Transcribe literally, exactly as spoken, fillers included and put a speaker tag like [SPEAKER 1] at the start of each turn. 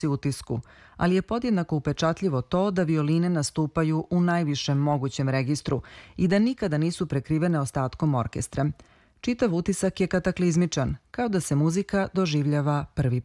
[SPEAKER 1] utisku, ali je podjednako upečatljivo to da violine nastupaju u najvišem mogućem registru i da nikada nisu prekrivene ostatkom orkestra. Čitav utisak je kataklizmičan, kao da se muzika doživljava prvi